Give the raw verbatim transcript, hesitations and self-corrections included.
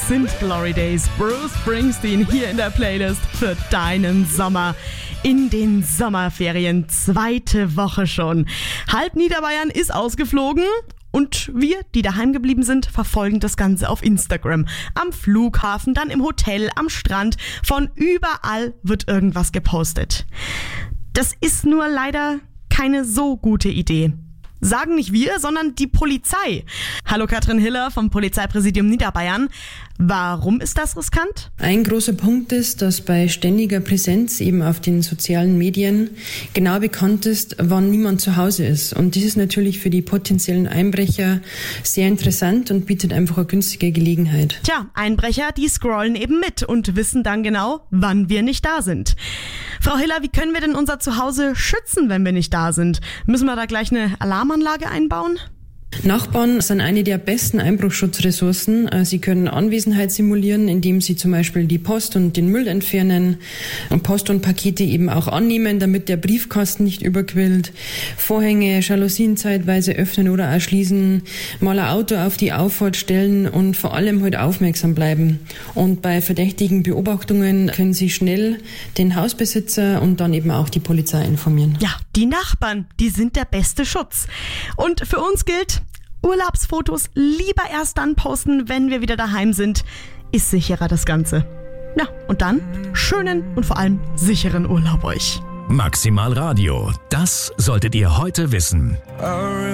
sind Glory Days. Bruce Springsteen hier in der Playlist für deinen Sommer. In den Sommerferien, zweite Woche schon. Halb Niederbayern ist ausgeflogen. Und wir, die daheim geblieben sind, verfolgen das Ganze auf Instagram. Am Flughafen, dann im Hotel, am Strand. Von überall wird irgendwas gepostet. Das ist nur leider keine so gute Idee. Sagen nicht wir, sondern die Polizei. Hallo Katrin Hiller vom Polizeipräsidium Niederbayern. Warum ist das riskant? Ein großer Punkt ist, dass bei ständiger Präsenz eben auf den sozialen Medien genau bekannt ist, wann niemand zu Hause ist. Und das ist natürlich für die potenziellen Einbrecher sehr interessant und bietet einfach eine günstige Gelegenheit. Tja, Einbrecher, die scrollen eben mit und wissen dann genau, wann wir nicht da sind. Frau Hiller, wie können wir denn unser Zuhause schützen, wenn wir nicht da sind? Müssen wir da gleich eine Alarmanlage einbauen? Nachbarn sind eine der besten Einbruchsschutzressourcen. Sie können Anwesenheit simulieren, indem sie zum Beispiel die Post und den Müll entfernen und Post und Pakete eben auch annehmen, damit der Briefkasten nicht überquillt, Vorhänge, Jalousien zeitweise öffnen oder auch schließen, mal ein Auto auf die Auffahrt stellen und vor allem halt aufmerksam bleiben. Und bei verdächtigen Beobachtungen können Sie schnell den Hausbesitzer und dann eben auch die Polizei informieren. Ja, die Nachbarn, die sind der beste Schutz. Und für uns gilt, Urlaubsfotos lieber erst dann posten, wenn wir wieder daheim sind. Ist sicherer das Ganze. Ja, und dann schönen und vor allem sicheren Urlaub euch. Maximal Radio, das solltet ihr heute wissen.